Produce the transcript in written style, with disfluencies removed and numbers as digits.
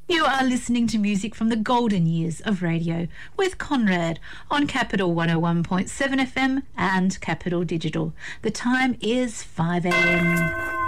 You are listening to music from the golden years of radio with Conrad on Capital 101.7 FM and Capital Digital. The time is 5 a.m.